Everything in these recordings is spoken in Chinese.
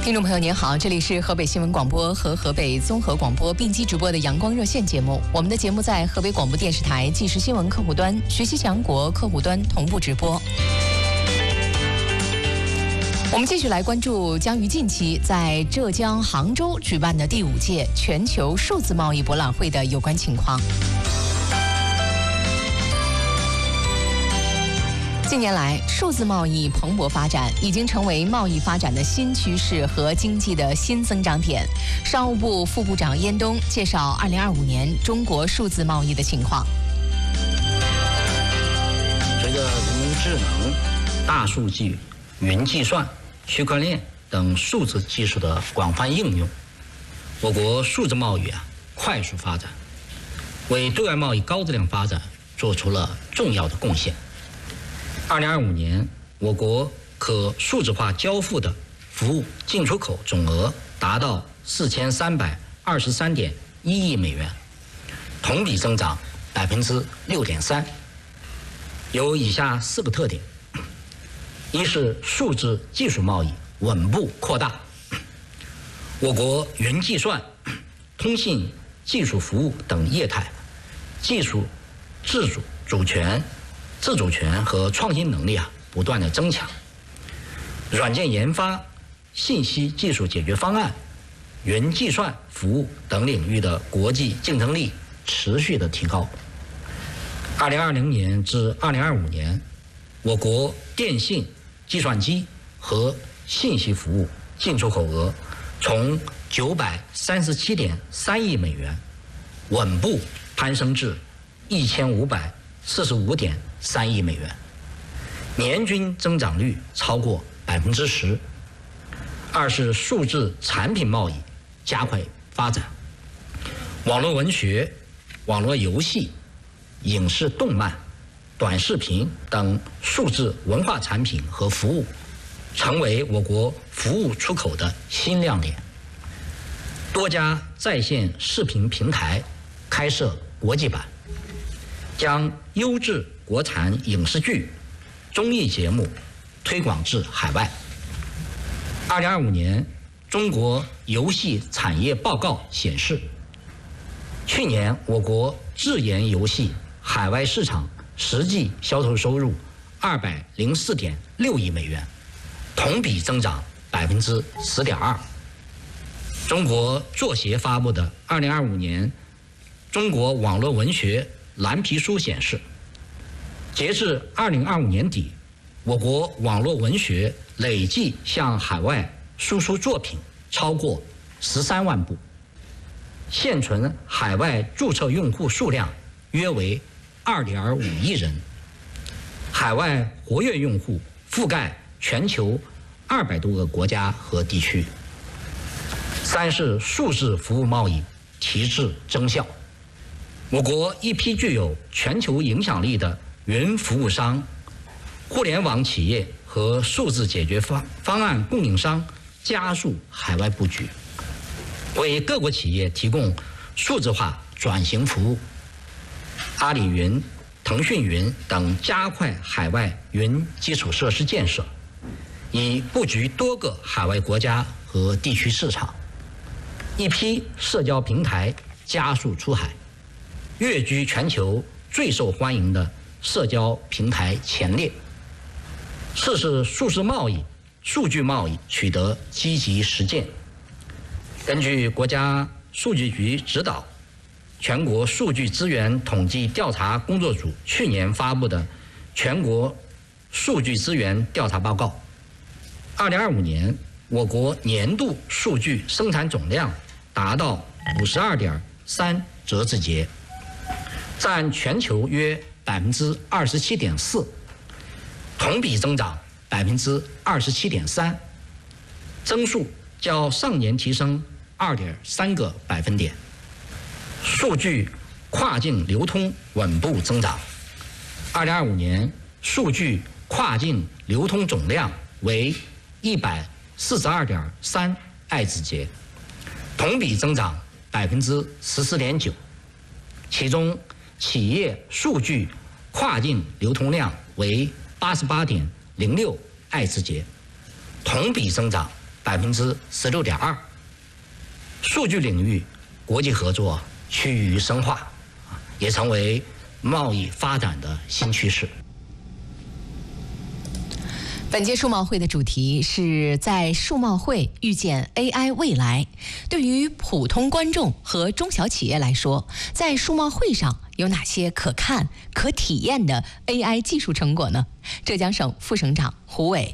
听众朋友您好，这里是河北新闻广播和河北综合广播并机直播的阳光热线节目。我们的节目在河北广播电视台即时新闻客户端、学习强国客户端同步直播。我们继续来关注将于近期在浙江杭州举办的第5届全球数字贸易博览会的有关情况。近年来，数字贸易蓬勃发展，已经成为贸易发展的新趋势和经济的新增长点。商务部副部长燕东介绍2025年中国数字贸易的情况。 随着人工智能、大数据、云计算、区块链等数字技术的广泛应用，我国数字贸易快速发展，为对外贸易高质量发展做出了重要的贡献。2025年，我国可数字化交付的服务进出口总额达到4323.1亿美元，同比增长6.3%。有以下4个特点：一是数字技术贸易稳步扩大，我国云计算、通信技术服务等业态技术自主权和创新能力不断的增强，软件研发、信息技术解决方案、云计算服务等领域的国际竞争力持续的提高。2020年至2025年，我国电信、计算机和信息服务进出口额从937.3亿美元稳步攀升至1545.3亿美元，年均增长率超过10%。二是数字产品贸易加快发展，网络文学、网络游戏、影视动漫、短视频等数字文化产品和服务成为我国服务出口的新亮点。多家在线视频平台开设国际版，将优质国产影视剧、综艺节目推广至海外。2025年中国游戏产业报告显示，去年我国自研游戏海外市场实际销售收入204.6亿美元，同比增长10.2%。中国作协发布的2025年中国网络文学蓝皮书显示，截至2025年底，我国网络文学累计向海外输出作品超过13万部，现存海外注册用户数量约为2.5亿人，海外活跃用户覆盖全球200多个国家和地区。三是数字服务贸易提质增效，我国一批具有全球影响力的云服务商、互联网企业和数字解决方案供应商加速海外布局，为各国企业提供数字化转型服务。阿里云、腾讯云等加快海外云基础设施建设，以布局多个海外国家和地区市场。一批社交平台加速出海，跃居全球最受欢迎的社交平台前列。四是数字贸易、数据贸易取得积极实践。根据国家数据局指导，全国数据资源统计调查工作组去年发布的全国数据资源调查报告，2025年我国年度数据生产总量达到52.3折字节，占全球约27.4%，同比增长27.3%，增速较上年提升2.3个百分点。数据跨境流通稳步增长，2025年数据跨境流通总量为142.3爱字节，同比增长14.9%，其中企业数据跨境流通量为88.06爱字节，同比增长 16.2%。数据领域国际合作趋于深化，也成为贸易发展的新趋势。 本届数贸会的主题是在数贸会遇见 AI 未来。对于普通观众和中小企业来说，在数贸会上有哪些可看、可体验的 AI 技术成果呢？浙江省副省长胡伟。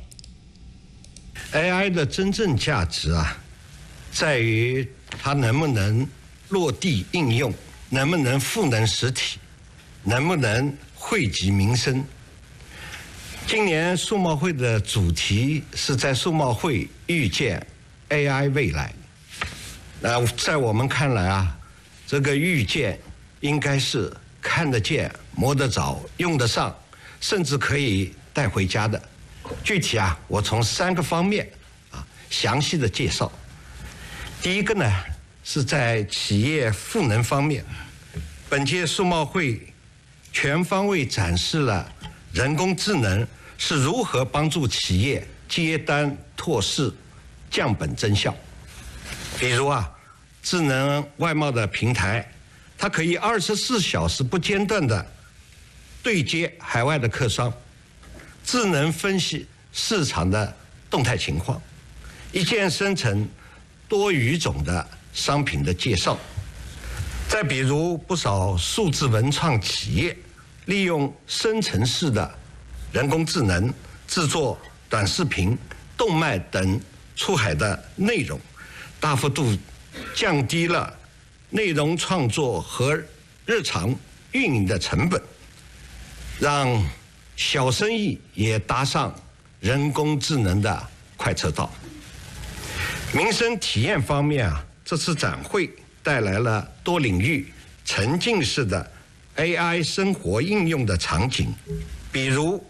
AI 的真正价值在于它能不能落地应用，能不能赋能实体，能不能惠及民生。今年数贸会的主题是在数贸会遇见 AI 未来。在我们看来这个遇见应该是看得见、摸得着、用得上，甚至可以带回家的。具体我从3个方面详细的介绍。第一个呢，是在企业赋能方面，本届数贸会全方位展示了人工智能是如何帮助企业接单拓市、降本增效。比如智能外贸的平台，它可以24小时不间断的对接海外的客商，智能分析市场的动态情况，一键生成多语种的商品的介绍。再比如不少数字文创企业利用生成式的人工智能制作短视频、动漫等出海的内容，大幅度降低了内容创作和日常运营的成本，让小生意也搭上人工智能的快车道。民生体验方面这次展会带来了多领域沉浸式的 AI 生活应用的场景，比如